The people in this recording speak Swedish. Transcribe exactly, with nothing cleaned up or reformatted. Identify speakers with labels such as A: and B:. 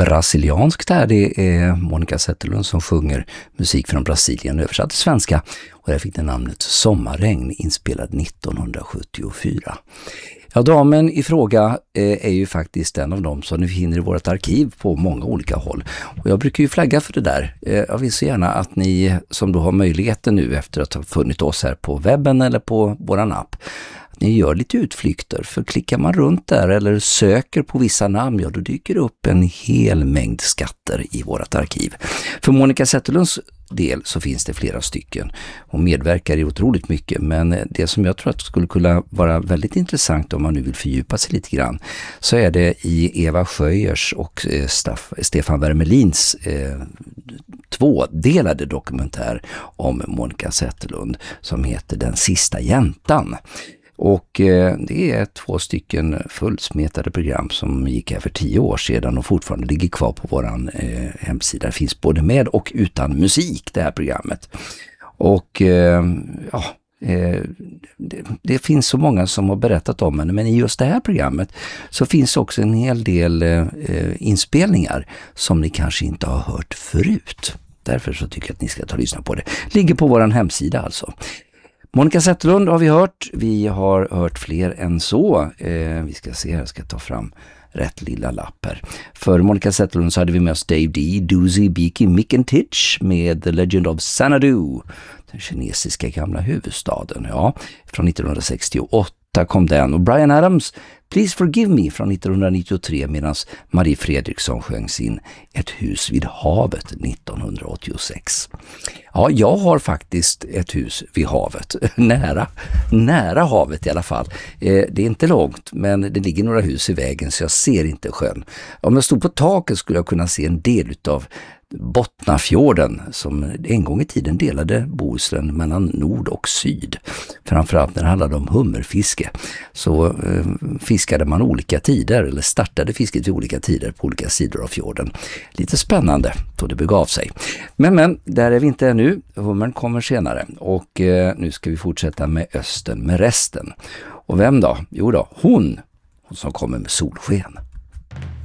A: brasilianskt här. Det är Monica Zetterlund som sjunger musik från Brasilien översatt till svenska. Och där fick det namnet Sommarregn, inspelad nittonhundrasjuttiofyra. Ja, damen i fråga eh, är ju faktiskt en av dem som ni finner i vårt arkiv på många olika håll. Och jag brukar ju flagga för det där. Eh, jag vill så gärna att ni som då har möjligheten nu efter att ha funnit oss här på webben eller på våran app, att ni gör lite utflykter. För klickar man runt där eller söker på vissa namn, ja då dyker det upp en hel mängd skatter i vårt arkiv. För Monica Zetterlunds del så finns det flera stycken. Hon medverkar i otroligt mycket, men det som jag tror att skulle kunna vara väldigt intressant om man nu vill fördjupa sig lite grann, så är det i Eva Sjöjers och eh, Staff, Stefan Wermelins eh, tvådelade dokumentär om Monica Zetterlund som heter Den sista jäntan. Och eh, det är två stycken fullsmetade program som gick här för tio år sedan och fortfarande ligger kvar på våran eh, hemsida. Det finns både med och utan musik, det här programmet. Och eh, ja, eh, det, det finns så många som har berättat om henne, men i just det här programmet så finns också en hel del eh, inspelningar som ni kanske inte har hört förut. Därför så tycker jag att ni ska ta och lyssna på det. Ligger på våran hemsida alltså. Monica Zetterlund har vi hört. Vi har hört fler än så. Eh, vi ska se här, jag ska ta fram rätt lilla lapp här. För Monica Zetterlund så hade vi med oss Dave D, Doozy Beaky Mickentich med The Legend of Xanadu, den kinesiska gamla huvudstaden. Ja, från nittonhundrasextioåtta kom den. Och Bryan Adams, Please Forgive Me från nittonhundranittiotre, medan Marie Fredriksson sjöng sin Ett hus vid havet nittonhundraåttiosex. Ja, jag har faktiskt ett hus vid havet. Nära, nära havet i alla fall. Eh, det är inte långt, men det ligger några hus i vägen så jag ser inte sjön. Om jag stod på taket skulle jag kunna se en del av Bottnafjorden som en gång i tiden delade Bohuslän mellan nord och syd. Framförallt när det handlade om hummerfiske så eh, fiskade man olika tider eller startade fisket vid olika tider på olika sidor av fjorden. Lite spännande då det begav sig. Men men, där är vi inte ännu. Hummern kommer senare och eh, nu ska vi fortsätta med Östen med resten. Och vem då? Jo då, hon, hon som kommer med solsken.